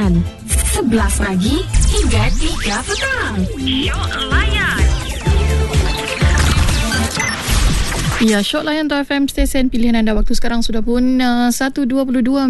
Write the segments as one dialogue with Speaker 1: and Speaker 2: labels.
Speaker 1: Layan 11 pagi hingga 3 petang. Syok Layan.
Speaker 2: Ya, Syok Layan Tau FM, stesen pilihan anda. Waktu sekarang sudah pun 1:22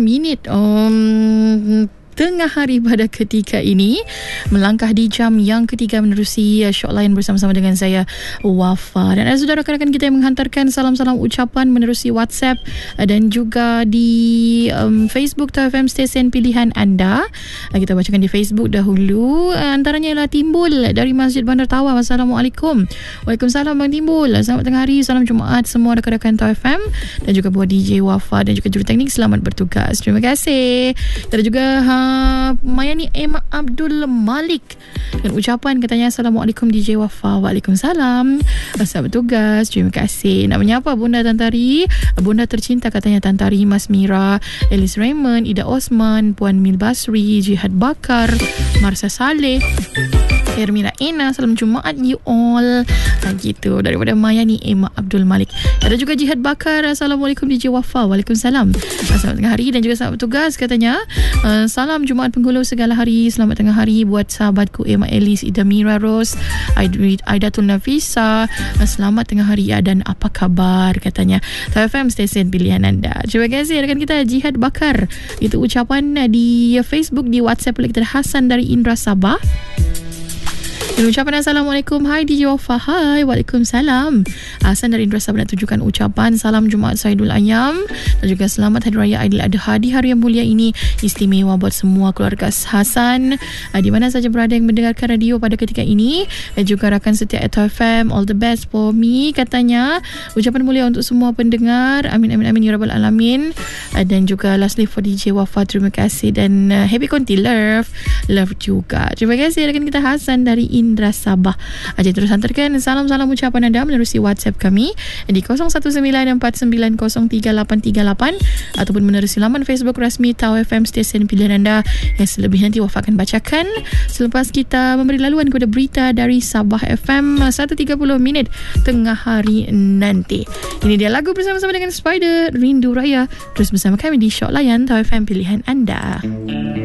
Speaker 2: tengah hari pada ketika ini, melangkah di jam yang ketiga menerusi Syok Layan bersama-sama dengan saya, Wafa. Dan ada saudara rakan kita yang menghantarkan salam-salam ucapan menerusi WhatsApp dan juga di Facebook Tau FM stesen pilihan anda. Kita bacakan di Facebook dahulu. Antaranya ialah Timbul dari Masjid Bandar Tawau. Assalamualaikum. Waalaikumsalam Bang Timbul. Selamat tengah hari, salam Jumaat semua rakan-rakan Tau FM dan juga buat DJ Wafa dan juga juruteknik, selamat bertugas. Terima kasih. Ada juga Mayani Emma Abdul Malik dan ucapan katanya, Assalamualaikum DJ Wafa. Waalaikumsalam, selamat bertugas. Terima kasih. Nak menyapa Bunda Tantari, Bunda tercinta katanya, Tantari Mas Mira, Elis Raymond, Ida Osman, Puan Mil Basri, Jihad Bakar, Marsa Saleh, Hermina Ena. Salam Jumaat you all. Gitu daripada Mayani Emma Abdul Malik. Ada juga Jihad Bakar. Assalamualaikum DJ Wafa. Waalaikumsalam, selamat tengah hari dan juga selamat bertugas katanya. Salam Jumaat penghulu segala hari. Selamat tengah hari buat sahabatku Emma Elis, Ida Mira Rose, Aidatul Nafisa. Selamat tengah hari dan apa kabar katanya. Tau FM stesen pilihan anda. Terima kasih rakan kita Jihad Bakar. Itu ucapan di Facebook, di WhatsApp oleh kita Hasan dari Indra Sabah. Dan ucapan Assalamualaikum. Hai DJ Wafa. Hai. Waalaikumsalam. Hasan dari Indra Sabah nak tunjukkan ucapan salam Jumaat Saidul Ayam dan juga selamat Hari Raya Aidil Adha di hari yang mulia ini. Istimewa buat semua keluarga Hasan di mana saja berada yang mendengarkan radio pada ketika ini, dan juga rakan setia Tau FM. All the best for me katanya. Ucapan mulia untuk semua pendengar. Amin amin amin ya rabbal alamin. Dan juga lastly for DJ Wafa, terima kasih dan happy konti love juga. Terima kasih rakan kita Hasan dari Indra Sabah. Terus hantarkan salam-salam ucapan anda menerusi WhatsApp kami di 0194903838 ataupun menerusi laman Facebook rasmi Tau FM stesen pilihan anda, yang selebih nanti Wafa akan bacakan selepas kita memberi laluan kepada berita dari Sabah FM 1:30 tengah hari nanti. Ini dia lagu bersama-sama dengan Spider, Rindu Raya. Terus bersama kami di Syok Layan Tau FM pilihan anda.